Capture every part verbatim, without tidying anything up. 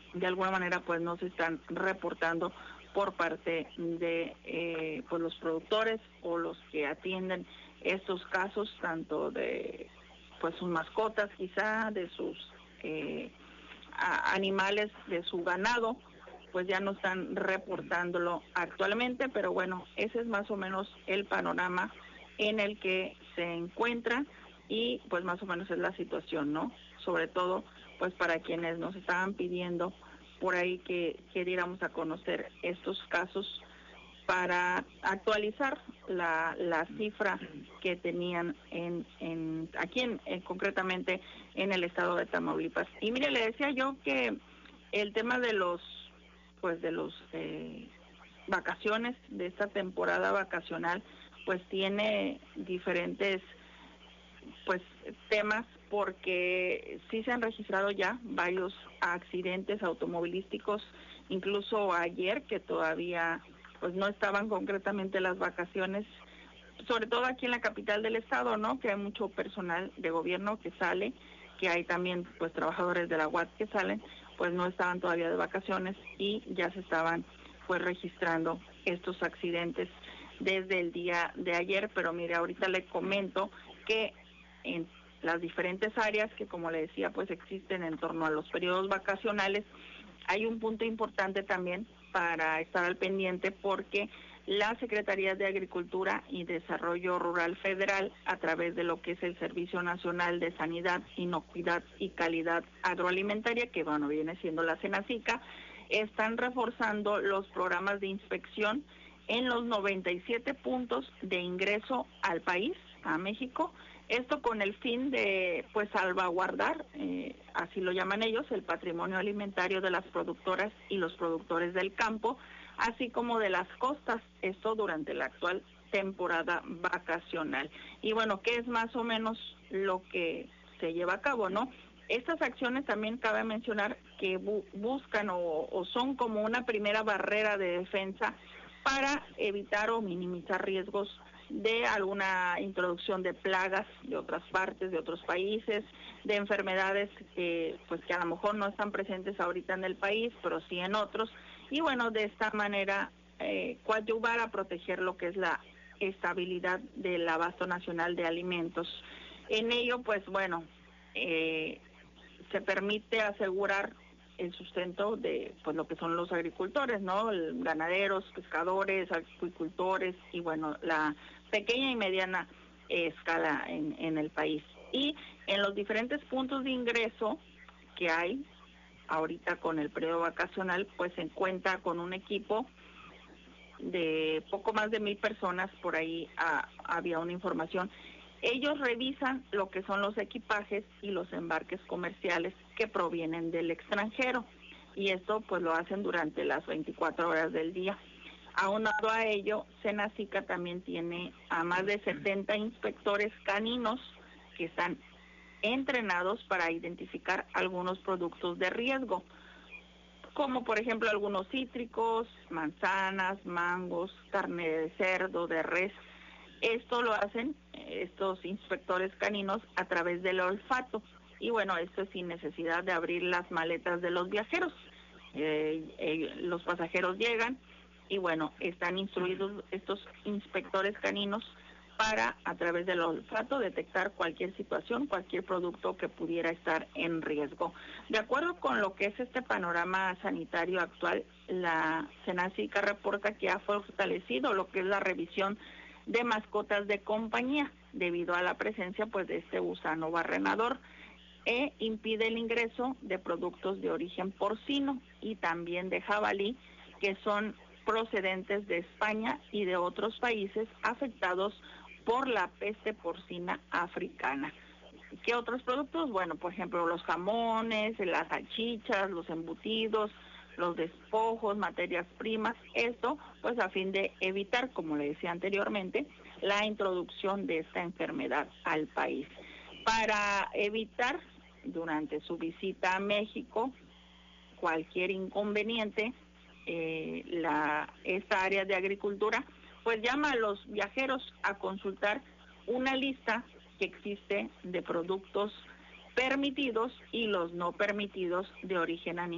de alguna manera pues no se están reportando por parte de eh, pues los productores o los que atienden estos casos, tanto de pues sus mascotas quizá, de sus eh, a, animales, de su ganado, pues ya no están reportándolo actualmente, pero bueno, ese es más o menos el panorama en el que se encuentra y pues más o menos es la situación, ¿no? Sobre todo pues para quienes nos estaban pidiendo por ahí que, que diéramos a conocer estos casos para actualizar la, la cifra que tenían en, en aquí en, en concretamente en el estado de Tamaulipas. Y mire, le decía yo que el tema de los pues de los eh, vacaciones, de esta temporada vacacional, pues tiene diferentes pues temas, porque sí se han registrado ya varios accidentes automovilísticos, incluso ayer, que todavía pues no estaban concretamente las vacaciones, sobre todo aquí en la capital del estado, ¿no? Que hay mucho personal de gobierno que sale, que hay también pues trabajadores de la U A T que salen, pues no estaban todavía de vacaciones y ya se estaban pues registrando estos accidentes desde el día de ayer. Pero mire, ahorita le comento que en las diferentes áreas que, como le decía, pues existen en torno a los periodos vacacionales, hay un punto importante también para estar al pendiente, porque la Secretaría de Agricultura y Desarrollo Rural Federal, a través de lo que es el Servicio Nacional de Sanidad, Inocuidad y Calidad Agroalimentaria, que bueno, viene siendo la Senacica, están reforzando los programas de inspección en los noventa y siete puntos de ingreso al país, a México. Esto con el fin de pues salvaguardar, eh, así lo llaman ellos, el patrimonio alimentario de las productoras y los productores del campo, así como de las costas, esto durante la actual temporada vacacional. Y bueno, ¿qué es más o menos lo que se lleva a cabo, no? Estas acciones también cabe mencionar que bu- buscan o, o son como una primera barrera de defensa para evitar o minimizar riesgos de alguna introducción de plagas de otras partes, de otros países, de enfermedades que pues que a lo mejor no están presentes ahorita en el país, pero sí en otros, y bueno, de esta manera eh, coadyuvar a proteger lo que es la estabilidad del abasto nacional de alimentos. En ello, pues bueno, eh, se permite asegurar el sustento de pues lo que son los agricultores, ¿no? El, ganaderos, pescadores, acuicultores y bueno, la pequeña y mediana eh, escala en, en el país. Y en los diferentes puntos de ingreso que hay ahorita con el periodo vacacional, pues se cuenta con un equipo de poco más de mil personas, por ahí ah, había una información. Ellos revisan lo que son los equipajes y los embarques comerciales que provienen del extranjero, y esto pues lo hacen durante las veinticuatro horas del día. Aunado a ello, Senacica también tiene a más de setenta inspectores caninos que están entrenados para identificar algunos productos de riesgo, como por ejemplo algunos cítricos, manzanas, mangos, carne de cerdo, de res. Esto lo hacen estos inspectores caninos a través del olfato, y bueno, esto es sin necesidad de abrir las maletas de los viajeros. Eh, eh, los pasajeros llegan y bueno, están instruidos estos inspectores caninos para, a través del olfato, detectar cualquier situación, cualquier producto que pudiera estar en riesgo. De acuerdo con lo que es este panorama sanitario actual, la Senacica reporta que ha fortalecido lo que es la revisión de mascotas de compañía, debido a la presencia pues de este gusano barrenador, e impide el ingreso de productos de origen porcino y también de jabalí, que son procedentes de España y de otros países afectados por la peste porcina africana. ¿Qué otros productos? Bueno, por ejemplo, los jamones, las salchichas, los embutidos, los despojos, materias primas, esto pues a fin de evitar, como le decía anteriormente, la introducción de esta enfermedad al país. Para evitar durante su visita a México cualquier inconveniente, eh, la esta área de agricultura pues llama a los viajeros a consultar una lista que existe de productos permitidos y los no permitidos de origen animal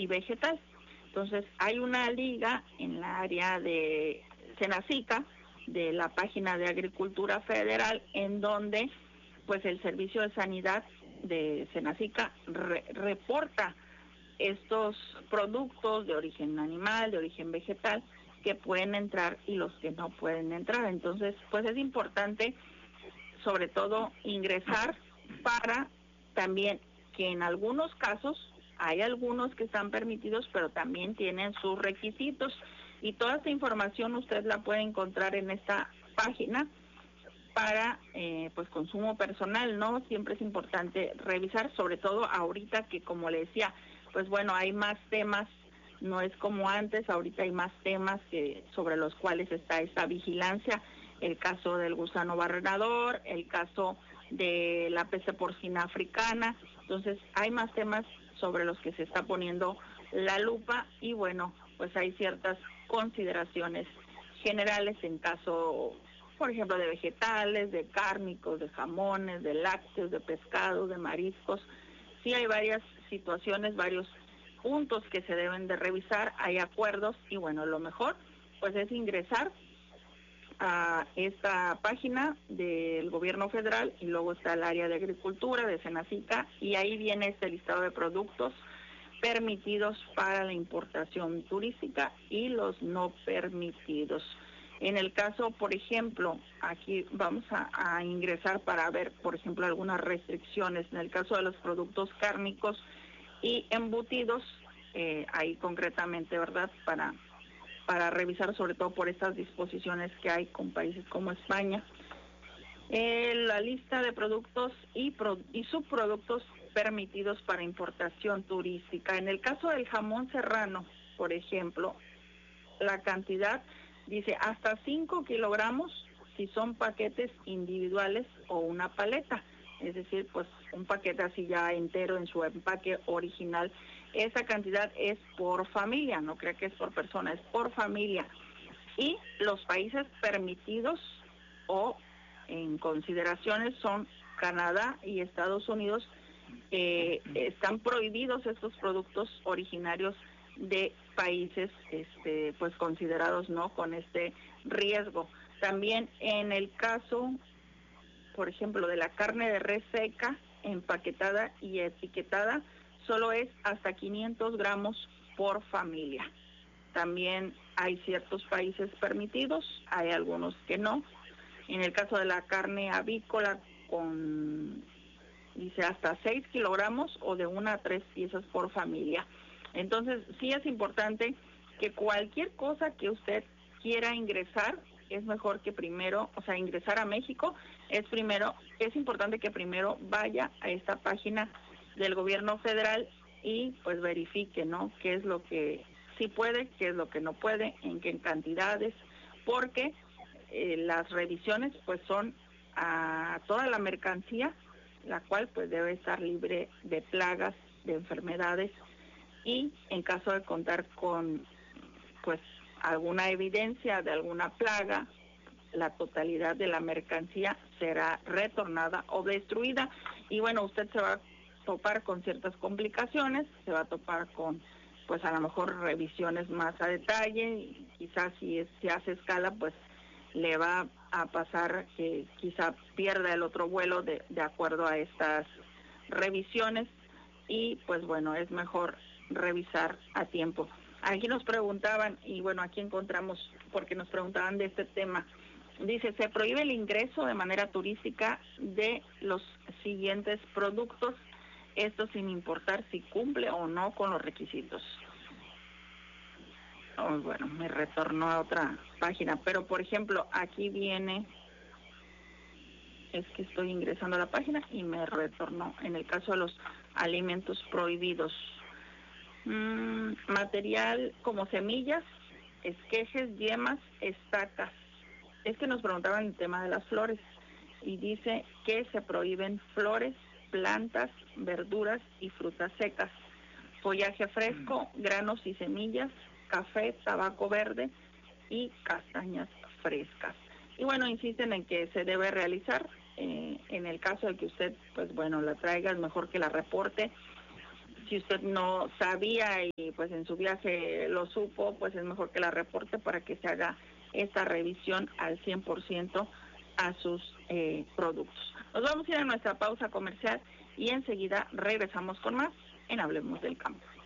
y vegetal. Entonces hay una liga en la área de Senacica, de la página de Agricultura Federal, en donde pues el Servicio de Sanidad de Senacica re reporta estos productos de origen animal, de origen vegetal, que pueden entrar y los que no pueden entrar. Entonces, pues es importante, sobre todo, ingresar para también que en algunos casos hay algunos que están permitidos, pero también tienen sus requisitos. Y toda esta información usted la puede encontrar en esta página para eh, pues consumo personal, ¿no? Siempre es importante revisar, sobre todo ahorita que, como le decía, pues bueno, hay más temas, no es como antes, ahorita hay más temas que sobre los cuales está esta vigilancia, el caso del gusano barrenador, el caso de la peste porcina africana. Entonces hay más temas sobre los que se está poniendo la lupa y bueno, pues hay ciertas consideraciones generales en caso, por ejemplo, de vegetales, de cárnicos, de jamones, de lácteos, de pescados, de mariscos. Sí hay varias situaciones, varios puntos que se deben de revisar, hay acuerdos y bueno, lo mejor pues es ingresar a esta página del gobierno federal y luego está el área de agricultura de Senacica y ahí viene este listado de productos permitidos para la importación turística y los no permitidos. En el caso, por ejemplo, aquí vamos a, a ingresar para ver, por ejemplo, algunas restricciones. En el caso de los productos cárnicos y embutidos, eh, ahí concretamente, ¿verdad?, para para revisar sobre todo por estas disposiciones que hay con países como España. Eh, la lista de productos y, pro, y subproductos permitidos para importación turística. En el caso del jamón serrano, por ejemplo, la cantidad dice hasta cinco kilogramos si son paquetes individuales o una paleta. Es decir, pues un paquete así ya entero en su empaque original. Esa cantidad es por familia, no crea que es por persona, es por familia. Y los países permitidos o en consideraciones son Canadá y Estados Unidos. Eh, están prohibidos estos productos originarios de países este, pues considerados no con este riesgo. También en el caso, por ejemplo, de la carne de res seca, empaquetada y etiquetada, solo es hasta quinientos gramos por familia. También hay ciertos países permitidos, hay algunos que no. En el caso de la carne avícola, con, dice, hasta seis kilogramos o de una a tres piezas por familia. Entonces, sí es importante que cualquier cosa que usted quiera ingresar, es mejor que primero, o sea, ingresar a México, es primero, es importante que primero vaya a esta página del gobierno federal y pues verifique, ¿no?, qué es lo que sí puede, qué es lo que no puede, en qué cantidades, porque eh, las revisiones pues son a toda la mercancía, la cual pues debe estar libre de plagas, de enfermedades, y en caso de contar con pues alguna evidencia de alguna plaga, la totalidad de la mercancía será retornada o destruida. Y bueno, usted se va a topar con ciertas complicaciones, se va a topar con pues a lo mejor revisiones más a detalle, y quizás si es, si hace escala pues le va a pasar que quizá pierda el otro vuelo de, de acuerdo a estas revisiones y pues bueno, es mejor revisar a tiempo. Aquí nos preguntaban, y bueno, aquí encontramos, porque nos preguntaban de este tema, dice, se prohíbe el ingreso de manera turística de los siguientes productos, esto sin importar si cumple o no con los requisitos. Oh, bueno, me retornó a otra página, pero por ejemplo, aquí viene, es que estoy ingresando a la página y me retornó, en el caso de los alimentos prohibidos. Mm, material como semillas, esquejes, yemas, estacas. Es que nos preguntaban el tema de las flores y dice que se prohíben flores, plantas, verduras y frutas secas, follaje fresco, granos y semillas, café, tabaco verde y castañas frescas. Y bueno, insisten en que se debe realizar, eh, en el caso de que usted, pues bueno, la traiga, es mejor que la reporte. si usted no sabía y pues en su viaje lo supo, pues es mejor que la reporte para que se haga esta revisión al cien por ciento a sus eh, productos. Nos vamos a ir a nuestra pausa comercial y enseguida regresamos con más en Hablemos del Campo.